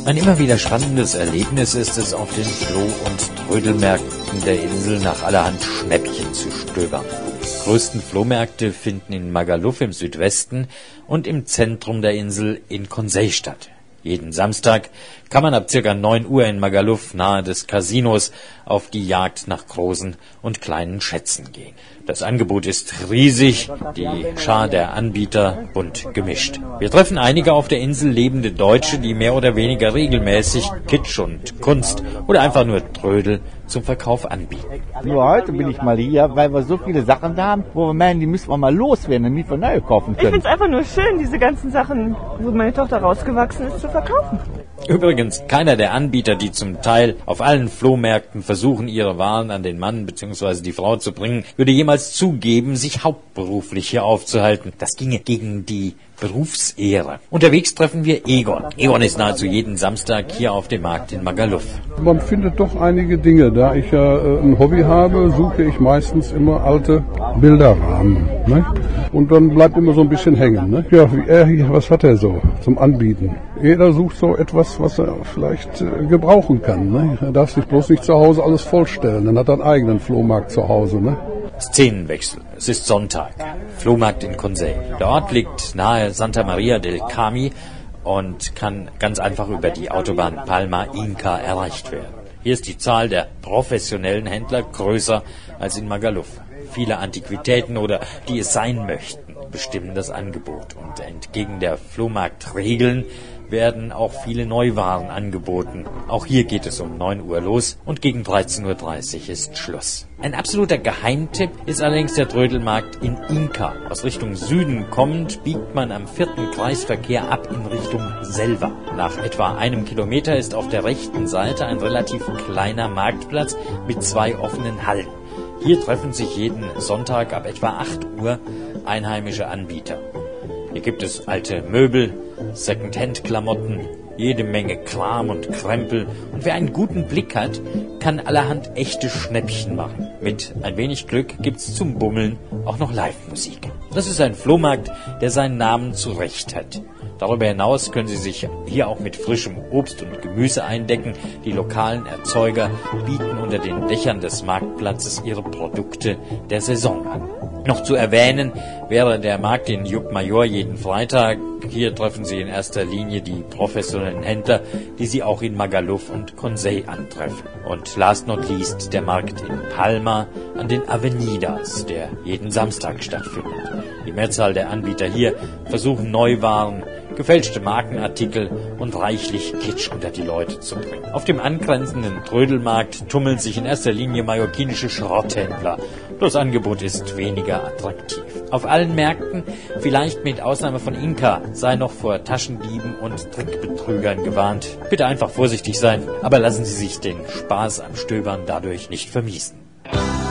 Ein immer wieder spannendes Erlebnis ist es, auf den Floh- und Trödelmärkten der Insel nach allerhand Schnäppchen zu stöbern. Die größten Flohmärkte finden in Magaluf im Südwesten und im Zentrum der Insel in Consey statt. Jeden Samstag kann man ab ca. 9 Uhr in Magaluf nahe des Casinos auf die Jagd nach großen und kleinen Schätzen gehen. Das Angebot ist riesig, die Schar der Anbieter bunt gemischt. Wir treffen einige auf der Insel lebende Deutsche, die mehr oder weniger regelmäßig Kitsch und Kunst oder einfach nur Trödel zum Verkauf anbieten. Nur heute bin ich mal hier, weil wir so viele Sachen da haben, wo wir meinen, die müssen wir mal loswerden, damit wir neue kaufen können. Ich finde es einfach nur schön, diese ganzen Sachen, wo meine Tochter rausgewachsen ist, zu verkaufen. Übrigens, keiner der Anbieter, die zum Teil auf allen Flohmärkten versuchen, ihre Waren an den Mann bzw. die Frau zu bringen, würde jemals zugeben, sich hauptberuflich hier aufzuhalten. Das ginge gegen die Berufsehre. Unterwegs treffen wir Egon. Egon ist nahezu jeden Samstag hier auf dem Markt in Magaluf. Man findet doch einige Dinge. Da ich ja ein Hobby habe, suche ich meistens immer alte Bilderrahmen. Ne? Und dann bleibt immer so ein bisschen hängen. Ne? Ja, was hat er so zum Anbieten? Jeder sucht so etwas, was er vielleicht gebrauchen kann. Ne? Er darf sich bloß nicht zu Hause alles vollstellen. Dann hat er einen eigenen Flohmarkt zu Hause. Ne? Szenenwechsel. Es ist Sonntag. Flohmarkt in Consey. Der Ort liegt nahe Santa Maria del Carmen und kann ganz einfach über die Autobahn Palma-Inca erreicht werden. Hier ist die Zahl der professionellen Händler größer als in Magaluf. Viele Antiquitäten oder die es sein möchten, bestimmen das Angebot. Und entgegen der Flohmarktregeln werden auch viele Neuwaren angeboten. Auch hier geht es um 9 Uhr los und gegen 13.30 Uhr ist Schluss. Ein absoluter Geheimtipp ist allerdings der Trödelmarkt in Inca. Aus Richtung Süden kommend biegt man am 4. Kreisverkehr ab in Richtung Selva. Nach etwa 1 Kilometer ist auf der rechten Seite ein relativ kleiner Marktplatz mit 2 offenen Hallen. Hier treffen sich jeden Sonntag ab etwa 8 Uhr einheimische Anbieter. Hier gibt es alte Möbel, Second-Hand-Klamotten, jede Menge Kram und Krempel. Und wer einen guten Blick hat, kann allerhand echte Schnäppchen machen. Mit ein wenig Glück gibt's zum Bummeln auch noch Live-Musik. Das ist ein Flohmarkt, der seinen Namen zurecht hat. Darüber hinaus können Sie sich hier auch mit frischem Obst und Gemüse eindecken. Die lokalen Erzeuger bieten unter den Dächern des Marktplatzes ihre Produkte der Saison an. Noch zu erwähnen wäre der Markt in Llucmajor jeden Freitag. Hier treffen Sie in erster Linie die professionellen Händler, die Sie auch in Magaluf und Consey antreffen. Und last not least der Markt in Palma an den Avenidas, der jeden Samstag stattfindet. Die Mehrzahl der Anbieter hier versuchen Neuwaren, gefälschte Markenartikel und reichlich Kitsch unter die Leute zu bringen. Auf dem angrenzenden Trödelmarkt tummeln sich in erster Linie mallorquinische Schrotthändler. Das Angebot ist weniger attraktiv. Auf allen Märkten, vielleicht mit Ausnahme von Inca, sei noch vor Taschendieben und Trickbetrügern gewarnt. Bitte einfach vorsichtig sein, aber lassen Sie sich den Spaß am Stöbern dadurch nicht vermiesen.